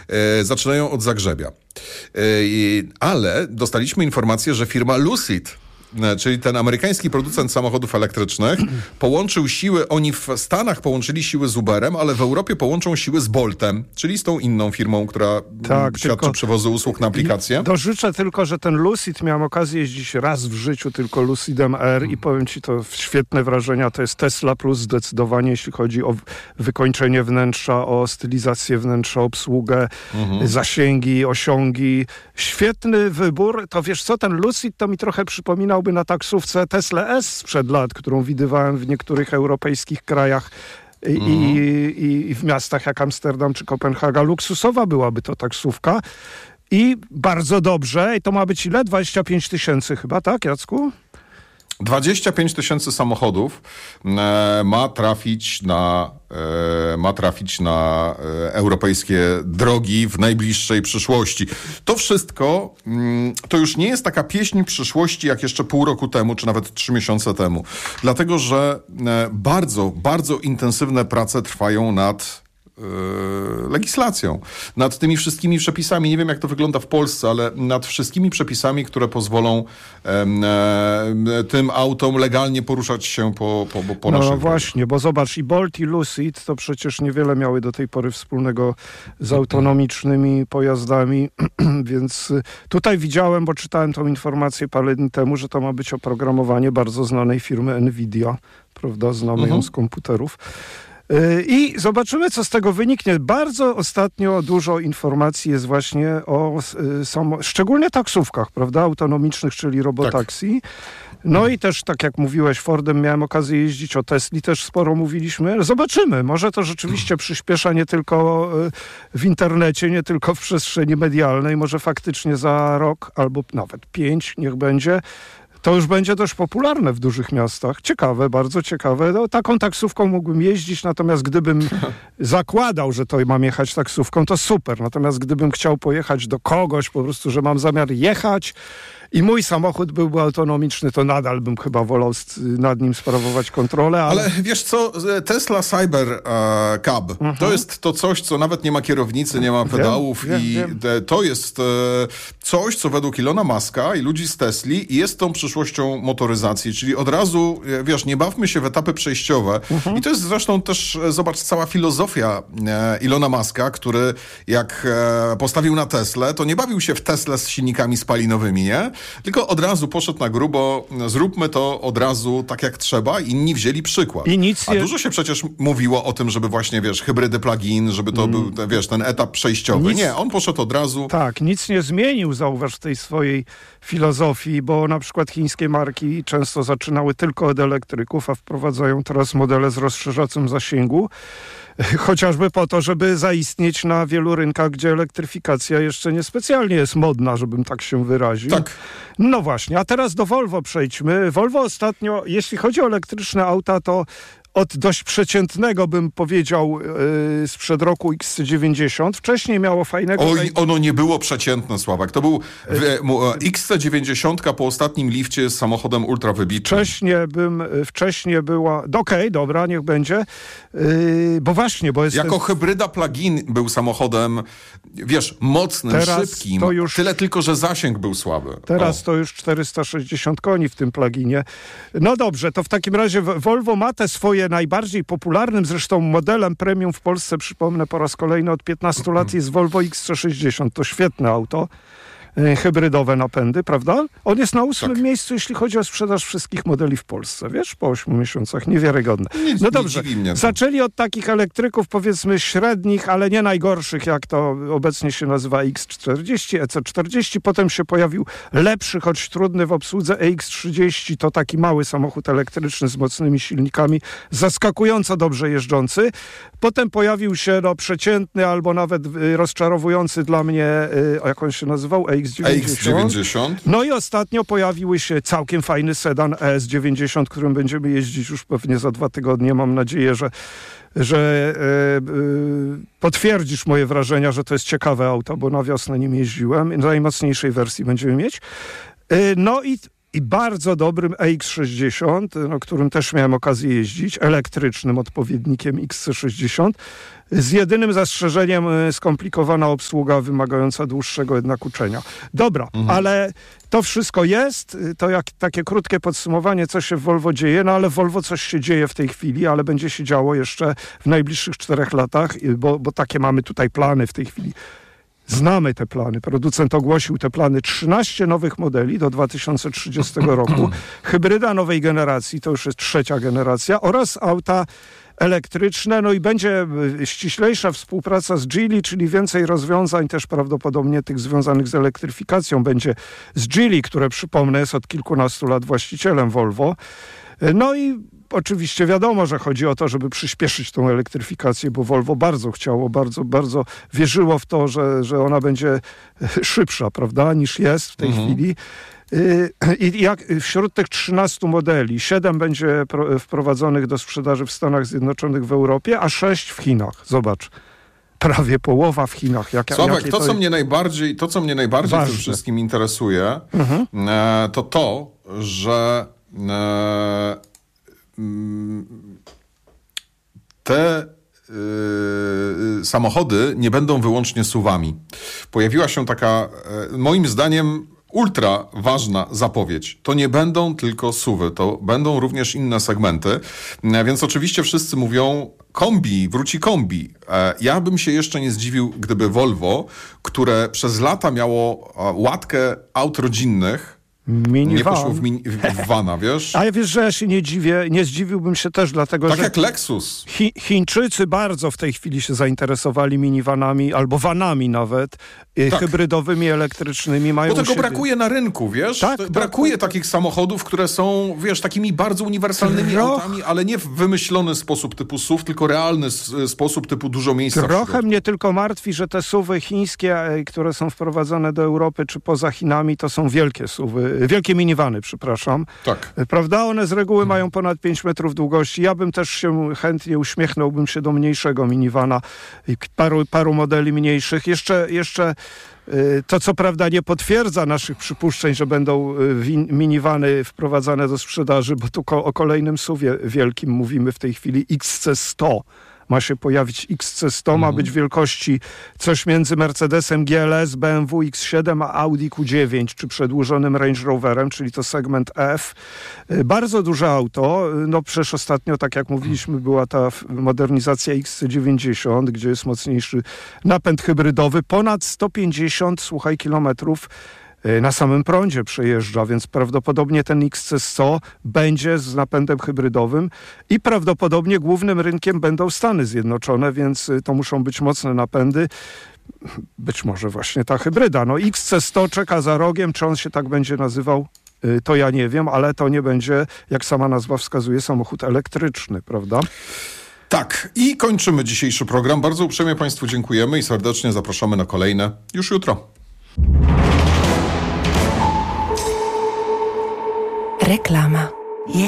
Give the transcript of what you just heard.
Zaczynają od Zagrzebia. Ale dostaliśmy informację, że firma Lucid, czyli ten amerykański producent samochodów elektrycznych, połączył siły, oni w Stanach połączyli siły z Uberem, ale w Europie połączą siły z Boltem, czyli z tą inną firmą, która świadczy przewozu usług na aplikację. Dożyczę tylko, że ten Lucid, miałem okazję jeździć raz w życiu tylko Lucidem R i powiem ci, to świetne wrażenia, to jest Tesla Plus zdecydowanie, jeśli chodzi o wykończenie wnętrza, o stylizację wnętrza, obsługę, zasięgi, osiągi. Świetny wybór. To wiesz co, ten Lucid to mi trochę przypominałby na taksówce Tesla S sprzed lat, którą widywałem w niektórych europejskich krajach i w miastach jak Amsterdam czy Kopenhaga. Luksusowa byłaby to taksówka i bardzo dobrze. I to ma być ile? 25 000 chyba, tak Jacku? 25 000 samochodów ma trafić na europejskie drogi w najbliższej przyszłości. To wszystko to już nie jest taka pieśń przyszłości jak jeszcze pół roku temu, czy nawet 3 miesiące temu. Dlatego, że bardzo, bardzo intensywne prace trwają nad legislacją, nad tymi wszystkimi przepisami. Nie wiem, jak to wygląda w Polsce, ale nad wszystkimi przepisami, które pozwolą tym autom legalnie poruszać się po naszych drogach. No właśnie, bo zobacz, i Bolt, i Lucid to przecież niewiele miały do tej pory wspólnego z autonomicznymi pojazdami, więc tutaj widziałem, bo czytałem tą informację parę dni temu, że to ma być oprogramowanie bardzo znanej firmy Nvidia, prawda, znamy ją z komputerów. I zobaczymy, co z tego wyniknie. Bardzo ostatnio dużo informacji jest właśnie o szczególnie taksówkach, prawda, autonomicznych, czyli robotaksi. Tak. No i też, tak jak mówiłeś, Fordem miałem okazję jeździć, o Tesli też sporo mówiliśmy. Zobaczymy, może to rzeczywiście przyspiesza nie tylko w internecie, nie tylko w przestrzeni medialnej, może faktycznie za rok albo nawet 5, niech będzie, to już będzie dość popularne w dużych miastach. Ciekawe, bardzo ciekawe. No, taką taksówką mógłbym jeździć, natomiast gdybym zakładał, że to mam jechać taksówką, to super. Natomiast gdybym chciał pojechać do kogoś, po prostu, że mam zamiar jechać i mój samochód byłby autonomiczny, to nadal bym chyba wolał nad nim sprawować kontrolę. Ale wiesz co, Tesla Cyber Cab, to jest to coś, co nawet nie ma kierownicy, nie ma pedałów wiem. To jest coś, co według Ilona Muska i ludzi z Tesli jest tą przyszłością motoryzacji, czyli od razu, wiesz, nie bawmy się w etapy przejściowe. I to jest zresztą też, zobacz, cała filozofia Ilona Muska, który jak postawił na Teslę, to nie bawił się w Teslę z silnikami spalinowymi, nie? Tylko od razu poszedł na grubo, zróbmy to od razu tak jak trzeba, inni wzięli przykład. A dużo się przecież mówiło o tym, żeby właśnie, wiesz, hybrydy plug-in, żeby to był, wiesz, ten etap przejściowy. Nie, on poszedł od razu. Tak, nic nie zmienił, zauważ, w tej swojej filozofii, bo na przykład chińskie marki często zaczynały tylko od elektryków, a wprowadzają teraz modele z rozszerzacym zasięgu. Chociażby po to, żeby zaistnieć na wielu rynkach, gdzie elektryfikacja jeszcze niespecjalnie jest modna, żebym tak się wyraził. Tak. No właśnie, a teraz do Volvo przejdźmy. Volvo ostatnio, jeśli chodzi o elektryczne auta, to od dość przeciętnego, bym powiedział, sprzed roku XC90. Wcześniej miało fajnego... Oj, ono nie było przeciętne, Sławek. To był XC90 po ostatnim lifcie z samochodem ultra wybitnym. Wcześniej była... Okej, dobra, niech będzie. Bo właśnie, bo jest... Jako hybryda plug-in był samochodem, wiesz, mocnym, szybkim. Tyle tylko, że zasięg był słaby. Teraz to już 460 koni w tym pluginie. No dobrze, to w takim razie Volvo ma te swoje najbardziej popularnym zresztą modelem premium w Polsce, przypomnę po raz kolejny, od 15 lat jest Volvo XC60. To świetne auto. Hybrydowe napędy, prawda? On jest na 8. miejscu, jeśli chodzi o sprzedaż wszystkich modeli w Polsce. Wiesz, po 8 miesiącach. Niewiarygodne. No dobrze, zaczęli od takich elektryków, powiedzmy średnich, ale nie najgorszych, jak to obecnie się nazywa X40, EC40. Potem się pojawił lepszy, choć trudny w obsłudze EX30. To taki mały samochód elektryczny z mocnymi silnikami, zaskakująco dobrze jeżdżący. Potem pojawił się przeciętny albo nawet rozczarowujący dla mnie, jak on się nazywał, EX90. No i ostatnio pojawiły się całkiem fajny sedan ES90, którym będziemy jeździć już pewnie za 2 tygodnie. Mam nadzieję, że potwierdzisz moje wrażenia, że to jest ciekawe auto, bo na wiosnę nim jeździłem. Najmocniejszej wersji będziemy mieć. No i i bardzo dobrym EX60, którym też miałem okazję jeździć, elektrycznym odpowiednikiem XC60, z jedynym zastrzeżeniem skomplikowana obsługa wymagająca dłuższego jednak uczenia. Dobra, ale to wszystko jest, to jak takie krótkie podsumowanie, co się w Volvo dzieje, no ale w Volvo coś się dzieje w tej chwili, ale będzie się działo jeszcze w najbliższych 4 latach, bo takie mamy tutaj plany w tej chwili. Znamy te plany. Producent ogłosił te plany 13 nowych modeli do 2030 roku. Hybryda nowej generacji, to już jest 3. generacja, oraz auta elektryczne, no i będzie ściślejsza współpraca z Geely, czyli więcej rozwiązań też prawdopodobnie tych związanych z elektryfikacją będzie z Geely, które przypomnę jest od kilkunastu lat właścicielem Volvo. No i oczywiście wiadomo, że chodzi o to, żeby przyspieszyć tą elektryfikację, bo Volvo bardzo chciało, bardzo wierzyło w to, że ona będzie szybsza, prawda, niż jest w tej chwili. I jak wśród tych 13 modeli 7 będzie wprowadzonych do sprzedaży w Stanach Zjednoczonych, w Europie, a 6 w Chinach. Zobacz. Prawie połowa w Chinach. Sławek, to co mnie najbardziej w tym wszystkim interesuje, to, że te samochody nie będą wyłącznie SUV-ami. Pojawiła się taka, moim zdaniem, ultra ważna zapowiedź. To nie będą tylko SUV-y, to będą również inne segmenty. Więc oczywiście wszyscy mówią, wróci kombi. Ja bym się jeszcze nie zdziwił, gdyby Volvo, które przez lata miało łatkę aut rodzinnych, nie poszło w vana, wiesz? A ja wiesz, że ja się nie dziwię, nie zdziwiłbym się też, dlatego tak że... jak Lexus. Chińczycy bardzo w tej chwili się zainteresowali minivanami, albo vanami nawet, hybrydowymi, elektrycznymi. Mają bo tego brakuje na rynku, wiesz? Tak, brakuje takich samochodów, które są, wiesz, takimi bardzo uniwersalnymi autami, ale nie w wymyślony sposób typu SUV, tylko realny sposób typu dużo miejsca. Trochę mnie tylko martwi, że te SUV-y chińskie, które są wprowadzone do Europy, czy poza Chinami, to są wielkie SUV-y. Wielkie minivany, przepraszam. Tak. Prawda? One z reguły mają ponad 5 metrów długości. Ja bym też się chętnie uśmiechnąłbym się do mniejszego minivana i paru modeli mniejszych. Jeszcze to co prawda nie potwierdza naszych przypuszczeń, że będą minivany wprowadzane do sprzedaży, bo tu o kolejnym SUV-ie wielkim mówimy w tej chwili, XC100. Ma się pojawić XC100, ma być wielkości coś między Mercedesem GLS, BMW X7 a Audi Q9, czy przedłużonym Range Roverem, czyli to segment F. Bardzo duże auto. No przecież ostatnio, tak jak mówiliśmy, była ta modernizacja XC90, gdzie jest mocniejszy napęd hybrydowy. Ponad 150, słuchaj, kilometrów na samym prądzie przejeżdża, więc prawdopodobnie ten XC100 będzie z napędem hybrydowym i prawdopodobnie głównym rynkiem będą Stany Zjednoczone, więc to muszą być mocne napędy. Być może właśnie ta hybryda. No XC100 czeka za rogiem, czy on się tak będzie nazywał? To ja nie wiem, ale to nie będzie, jak sama nazwa wskazuje, samochód elektryczny, prawda? Tak, i kończymy dzisiejszy program. Bardzo uprzejmie Państwu dziękujemy i serdecznie zapraszamy na kolejne już jutro. Reklama.